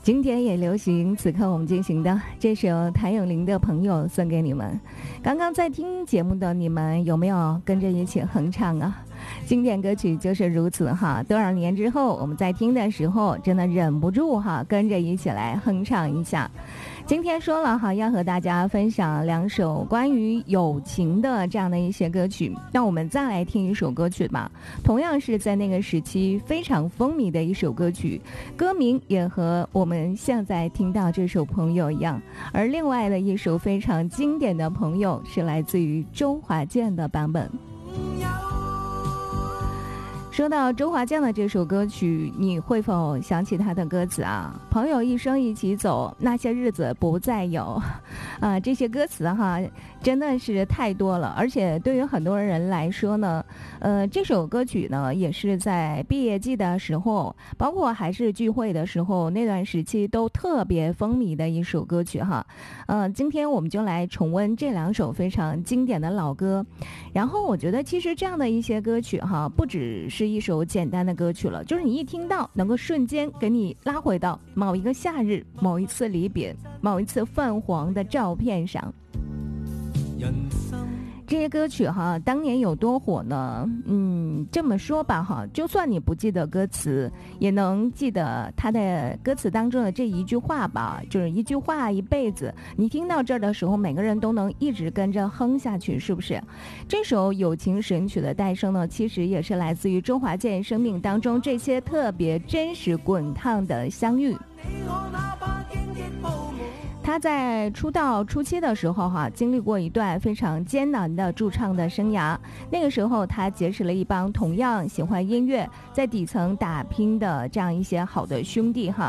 经典也流行，此刻我们进行的这首谭咏麟的朋友送给你们。刚刚在听节目的你们有没有跟着一起哼唱啊？经典歌曲就是如此哈，多少年之后我们在听的时候真的忍不住哈，跟着一起来哼唱一下。今天说了哈，要和大家分享2首关于友情的这样的一些歌曲，那我们再来听一首歌曲吧，同样是在那个时期非常风靡的一首歌曲，歌名也和我们现在听到这首朋友一样，而另外的一首非常经典的朋友是来自于周华健的版本。说到周华健的这首歌曲，你会否想起他的歌词啊？朋友一生一起走，那些日子不再有，这些歌词哈，真的是太多了。而且对于很多人来说呢，这首歌曲呢，也是在毕业季的时候，包括还是聚会的时候，那段时期都特别风靡的一首歌曲哈。今天我们就来重温这2首非常经典的老歌。然后我觉得其实这样的一些歌曲哈，不只是一首简单的歌曲了，就是你一听到能够瞬间给你拉回到某一个夏日，某一次离别，某一次泛黄的照片上。这些歌曲哈，当年有多火呢？这么说吧哈，就算你不记得歌词，也能记得它的歌词当中的这一句话吧，就是一句话一辈子。你听到这儿的时候，每个人都能一直跟着哼下去，是不是？这首友情神曲的诞生呢，其实也是来自于周华健生命当中这些特别真实滚烫的相遇。他在出道初期的时候经历过一段非常艰难的驻唱的生涯。那个时候他结识了一帮同样喜欢音乐，在底层打拼的这样一些好的兄弟